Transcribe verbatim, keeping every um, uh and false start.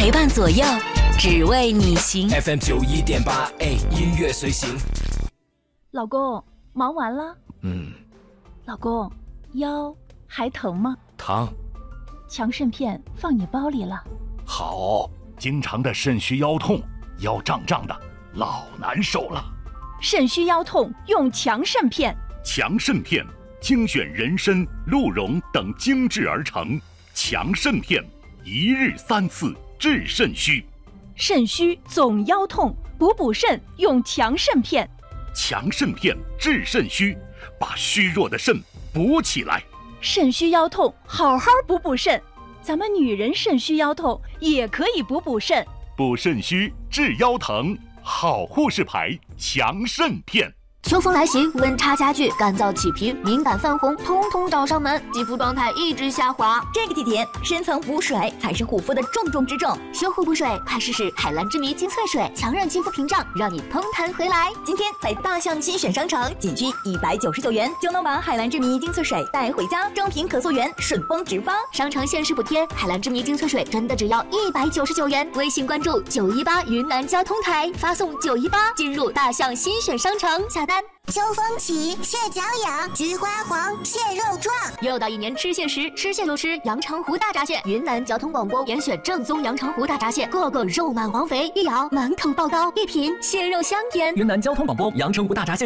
陪伴左右，只为你行。 F M 九一点八 A 音乐随行。 老公，忙完了？ 嗯。 老公，腰还疼吗？ 疼。 强肾片放你包里了。 好，经常的肾虚腰痛，腰胀胀的，老难受了。 肾虚腰痛用强肾片。 强肾片精选人参、鹿茸等精制而成，强肾片一日三次治肾虚。 肾虚总腰痛，补补肾用强肾片。 强肾片治肾虚，把虚弱的肾补起来。 肾虚腰痛，好好补补肾。咱们女人肾虚腰痛也可以补补肾。 补肾虚治腰疼，好护士牌强肾片。 秋风来袭，温差加剧，干燥起皮，敏感泛红，通通找上门，肌肤状态一直下滑。 这个季节，深层补水才是护肤的重中之重。 修护补水，快试试海蓝之谜精粹水，强韧肌肤屏障，让你通弹回来。 今天在大象新选商城，仅需一百九十九元就能把海蓝之谜精粹水带回家，正品可溯源，顺丰直发。 商城限时补贴，海蓝之谜精粹水真的只要一百九十九元。微信关注九一八云南交通台，发送九一八进入大象新选商城下单。 秋风起，蟹脚痒，菊花黄，蟹肉壮。 又到一年吃蟹时，吃蟹就吃阳澄湖大闸蟹。云南交通广播严选正宗阳澄湖大闸蟹，个个肉满黄肥，一咬满口爆膏，一品蟹肉香甜。 云南交通广播阳澄湖大闸蟹。